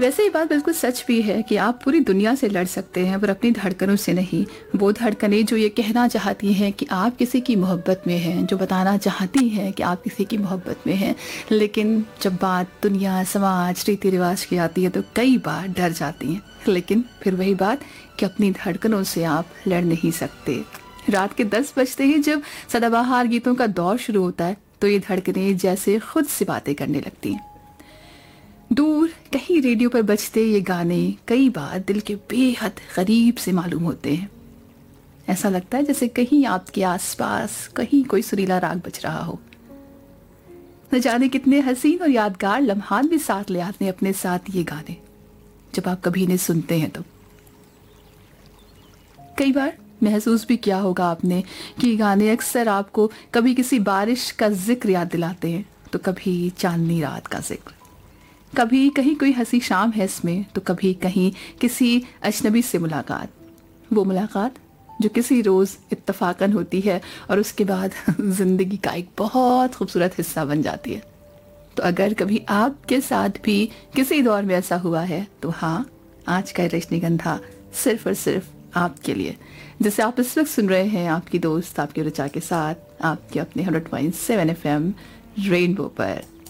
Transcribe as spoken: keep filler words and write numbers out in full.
वैसे ये बात बिल्कुल सच भी है कि आप पूरी दुनिया से लड़ सकते हैं पर अपनी धड़कनों से नहीं। वो धड़कनें जो ये कहना चाहती हैं कि आप किसी की मोहब्बत में हैं, जो बताना चाहती हैं कि आप किसी की मोहब्बत में हैं, लेकिन जब बात दुनिया, समाज, रीति रिवाज की आती है तो कई बार डर जाती हैं। लेकिन फिर वही बात कि अपनी धड़कनों से आप लड़ नहीं सकते। रात के दस बजते ही जब सदाबहार गीतों का दौर शुरू होता है तो ये धड़कनें जैसे खुद से बातें करने लगती हैं। दूर कहीं रेडियो पर बजते ये गाने कई बार दिल के बेहद करीब से मालूम होते हैं। ऐसा लगता है जैसे कहीं आपके आसपास कहीं कोई सुरीला राग बज रहा हो। न जाने कितने हसीन और यादगार लम्हात भी साथ ले आते हैं अपने साथ ये गाने, जब आप कभी इन्हें सुनते हैं तो। कई बार महसूस भी किया होगा आपने कि ये गाने अक्सर आपको कभी किसी बारिश का जिक्र याद दिलाते हैं, तो कभी चांदनी रात का जिक्र, कभी कहीं कोई हंसी शाम है इसमें, तो कभी कहीं किसी अजनबी से मुलाकात। वो मुलाकात जो किसी रोज़ इत्तफाकन होती है और उसके बाद ज़िंदगी का एक बहुत खूबसूरत हिस्सा बन जाती है। तो अगर कभी आपके साथ भी किसी दौर में ऐसा हुआ है तो हाँ, आज का रजनीगंधा सिर्फ और सिर्फ आपके लिए, जिसे आप इस वक्त सुन रहे हैं आपकी दोस्त आपकी ऋचा के साथ, आपके अपने hundred point seven F M rainbow पर।